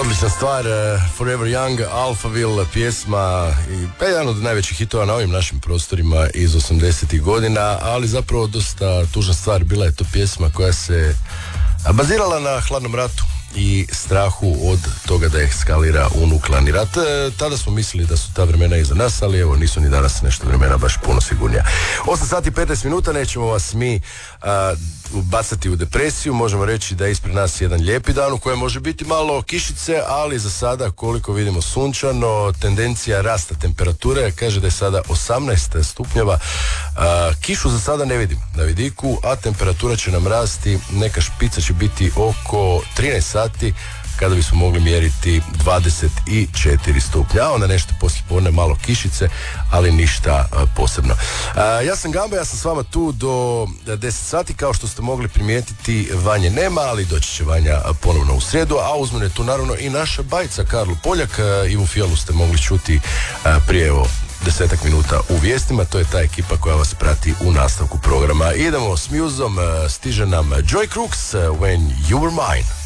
Odlična stvar, Forever Young, Alphaville pjesma i jedan od najvećih hitova na ovim našim prostorima iz 80-ih godina, ali zapravo dosta tužna stvar. Bila je to pjesma koja se bazirala na hladnom ratu i strahu od toga da eskalira u nuklearni rat. Tada smo mislili da su ta vremena iza nas, ali evo, nisu ni danas nešto vremena baš puno sigurnija. 8 sati i 15 minuta, nećemo vas mi bacati u depresiju. Možemo reći da je ispred nas jedan lijepi dan u kojem može biti malo kišice, ali za sada, koliko vidimo, sunčano, tendencija rasta temperature, kaže da je sada 18 stupnjeva. Kišu za sada ne vidim na vidiku, a temperatura će nam rasti, neka špica će biti oko 13 sati, kada bismo mogli mjeriti 24 stupnja, a onda nešto poslije podne malo kišice, ali ništa posebno. Ja sam Gamba, ja sam s vama tu do 10 sati, kao što ste mogli primijetiti, Vanje nema, ali doći će Vanja ponovno u srijedu, a uz mene je tu naravno i naša bajica Karlo Poljak. Ivu Fijalu ste mogli čuti prije 10 minuta u vijestima, to je ta ekipa koja vas prati u nastavku programa. Idemo s muzom, stiže nam Joy Crooks, When You Were Mine.